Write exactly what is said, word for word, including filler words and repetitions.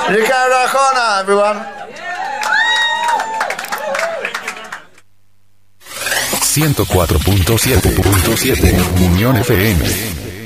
Ricardo Arjona, everyone. ciento cuatro punto siete Unión F M.